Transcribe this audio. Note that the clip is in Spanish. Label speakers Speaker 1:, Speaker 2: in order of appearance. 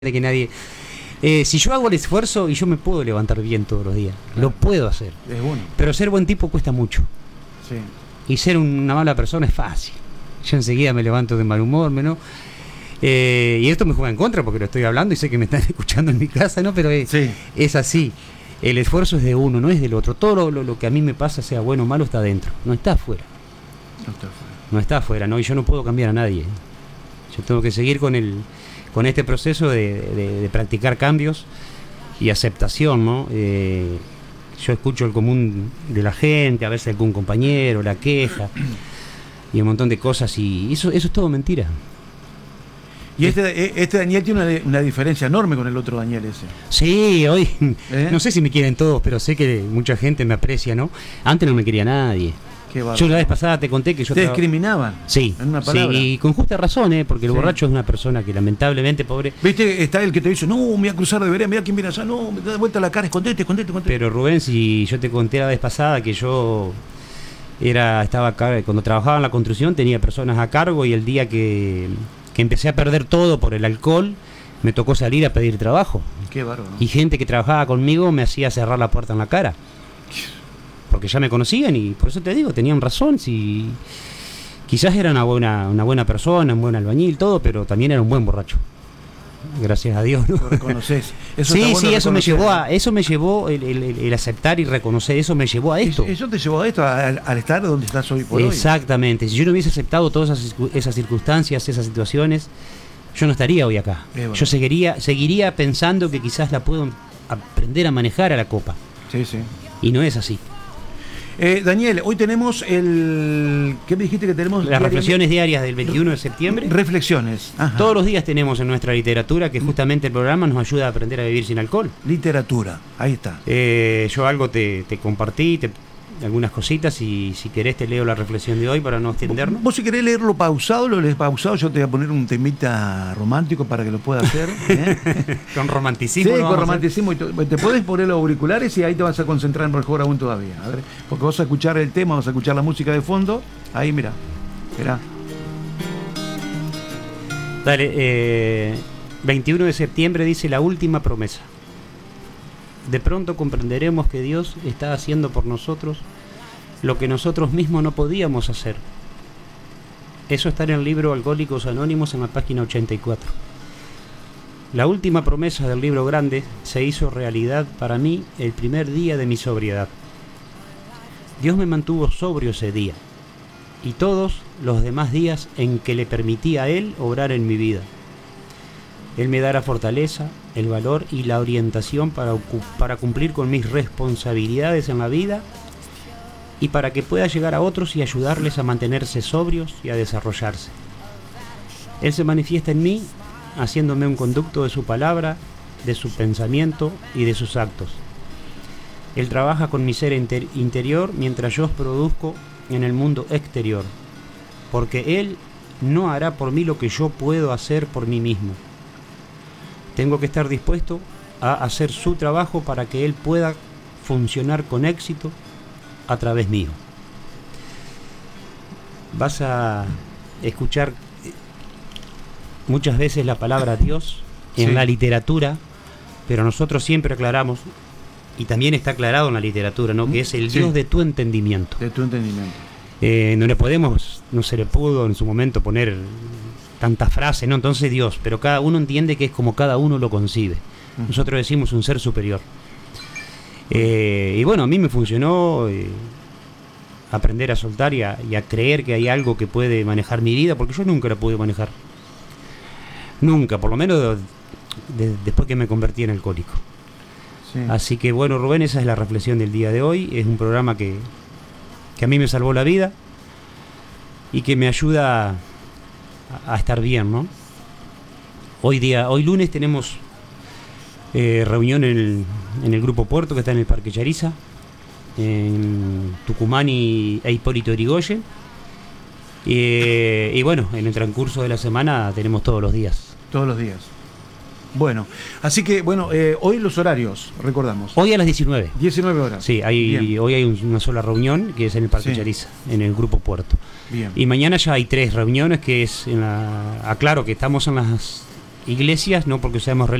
Speaker 1: de que nadie... si yo hago el esfuerzo y yo me puedo levantar bien todos los días,
Speaker 2: claro,
Speaker 1: lo puedo hacer.
Speaker 2: Es bueno.
Speaker 1: Pero ser buen tipo cuesta mucho.
Speaker 2: Sí.
Speaker 1: Y ser una mala persona es fácil. Yo enseguida me levanto de mal humor, ¿no? Y esto me juega en contra porque lo estoy hablando y sé que me están escuchando en mi casa, ¿no? Pero es así. El esfuerzo es de uno, no es del otro. Todo lo que a mí me pasa, sea bueno o malo, está adentro. No está afuera.
Speaker 2: No está afuera.
Speaker 1: No está afuera, ¿no? Y yo no puedo cambiar a nadie. Yo tengo que seguir con este proceso de practicar cambios y aceptación, ¿no? Yo escucho el común de la gente, a veces algún compañero, la queja y un montón de cosas, y eso es todo mentira.
Speaker 2: Y este Daniel tiene una diferencia enorme con el otro Daniel ese.
Speaker 1: Sí, hoy no sé si me quieren todos, pero sé que mucha gente me aprecia, ¿no? Antes no me quería nadie. Yo la vez pasada te conté que yo...
Speaker 2: ¿Te discriminaban?
Speaker 1: Sí,
Speaker 2: en una palabra.
Speaker 1: Sí, y con justa razón, porque el borracho es una persona que lamentablemente, pobre...
Speaker 2: ¿Viste? Está el que te dice, no, me voy a cruzar de vereda, mira quién viene allá, no, me da vuelta la cara, escondete.
Speaker 1: Pero Rubén, si yo te conté la vez pasada que yo estaba acá, cuando trabajaba en la construcción tenía personas a cargo, y el día que empecé a perder todo por el alcohol, me tocó salir a pedir trabajo.
Speaker 2: Qué bárbaro, ¿no?
Speaker 1: Y gente que trabajaba conmigo me hacía cerrar la puerta en la cara. Porque ya me conocían, y por eso te digo, tenían razón. Si quizás era una buena persona, un buen albañil, todo, pero también era un buen borracho. Gracias a Dios, ¿no?
Speaker 2: Lo reconoces. Eso
Speaker 1: sí,
Speaker 2: bueno,
Speaker 1: sí, eso me llevó el aceptar y reconocer, eso me llevó a esto.
Speaker 2: Eso te llevó a esto, al estar donde estás hoy por hoy.
Speaker 1: Exactamente. Si yo no hubiese aceptado todas esas circunstancias, esas situaciones, yo no estaría hoy acá. Bueno. Yo seguiría pensando que quizás la puedo aprender a manejar a la copa.
Speaker 2: Sí, sí.
Speaker 1: Y no es así.
Speaker 2: Daniel, hoy tenemos ¿qué me dijiste que tenemos?
Speaker 1: Las reflexiones diarias del 21 de septiembre.
Speaker 2: Reflexiones. Ajá.
Speaker 1: Todos los días tenemos en nuestra literatura, que justamente el programa nos ayuda a aprender a vivir sin alcohol.
Speaker 2: Literatura, ahí está.
Speaker 1: Yo algo te compartí, algunas cositas, y si querés te leo la reflexión de hoy para no extendernos.
Speaker 2: Vos si querés leerlo pausado, lo lees pausado, yo te voy a poner un temita romántico para que lo puedas hacer.
Speaker 1: Con romanticismo.
Speaker 2: Sí, con romanticismo. Te podés poner los auriculares y ahí te vas a concentrar mejor aún todavía. A ver, porque vas a escuchar el tema, vas a escuchar la música de fondo. Ahí, mirá.
Speaker 1: Dale, 21 de septiembre dice la última promesa. De pronto comprenderemos que Dios está haciendo por nosotros lo que nosotros mismos no podíamos hacer. Eso está en el libro Alcohólicos Anónimos, en la página 84. La última promesa del libro grande se hizo realidad para mí el primer día de mi sobriedad. Dios me mantuvo sobrio ese día y todos los demás días en que le permití a Él obrar en mi vida. Él me da la fortaleza, el valor y la orientación para cumplir con mis responsabilidades en la vida, y para que pueda llegar a otros y ayudarles a mantenerse sobrios y a desarrollarse. Él se manifiesta en mí, haciéndome un conducto de su palabra, de su pensamiento y de sus actos. Él trabaja con mi ser interior mientras yo produzco en el mundo exterior, porque Él no hará por mí lo que yo puedo hacer por mí mismo. Tengo que estar dispuesto a hacer su trabajo para que Él pueda funcionar con éxito a través mío. Vas a escuchar muchas veces la palabra Dios en la literatura, pero nosotros siempre aclaramos, y también está aclarado en la literatura, ¿no?, que es el Dios de tu entendimiento.
Speaker 2: De tu entendimiento.
Speaker 1: No se le pudo en su momento poner tantas frases, ¿no? Entonces Dios, pero cada uno entiende que es como cada uno lo concibe. Nosotros decimos un ser superior. Y bueno, a mí me funcionó aprender a soltar y a creer que hay algo que puede manejar mi vida, porque yo nunca la pude manejar. Nunca, por lo menos después que me convertí en alcohólico. Sí. Así que bueno, Rubén, esa es la reflexión del día de hoy. Es un programa que a mí me salvó la vida y que me ayuda a estar bien, ¿no? Hoy lunes tenemos reunión en el Grupo Puerto, que está en el Parque Chariza, en Tucumán e Hipólito Yrigoyen. Y bueno, en el transcurso de la semana tenemos todos los días.
Speaker 2: Todos los días. Bueno, así que bueno, hoy los horarios, recordamos.
Speaker 1: Hoy a las 19.
Speaker 2: 19 horas.
Speaker 1: Sí, hoy hay una sola reunión, que es en el Parque Chariza, en el Grupo Puerto.
Speaker 2: Bien.
Speaker 1: Y mañana ya hay 3 reuniones, que es aclaro que estamos en iglesias, no porque seamos